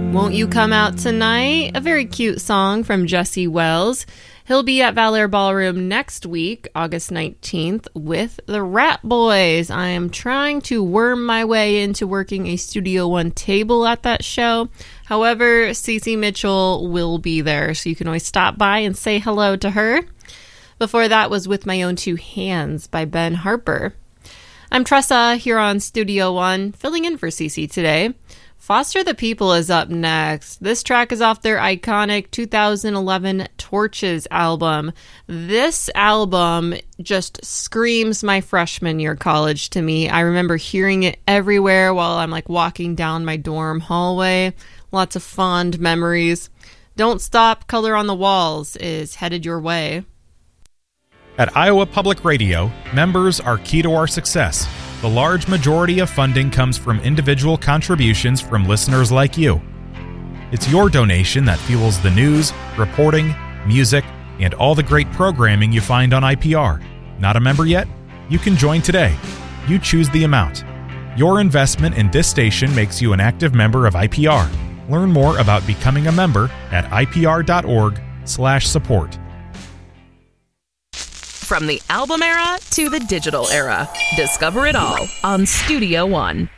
Won't You Come Out Tonight? A very cute song from Jesse Wells. He'll be at Valor Ballroom next week, August 19th, with the Rat Boys. I am trying to worm my way into working a Studio One table at that show. However, Cece Mitchell will be there, so you can always stop by and say hello to her. Before that was With My Own Two Hands by Ben Harper. I'm Tressa here on Studio One, filling in for Cece today. Foster the People is up next. This track is off their iconic 2011 Torches album. This album just screams my freshman year college to me. I remember hearing it everywhere while I'm walking down my dorm hallway. Lots of fond memories. Don't Stop, Color on the Walls is headed your way. At Iowa Public Radio, members are key to our success. The large majority of funding comes from individual contributions from listeners like you. It's your donation that fuels the news, reporting, music, and all the great programming you find on IPR. Not a member yet? You can join today. You choose the amount. Your investment in this station makes you an active member of IPR. Learn more about becoming a member at ipr.org/support. From the album era to the digital era, discover it all on Studio One.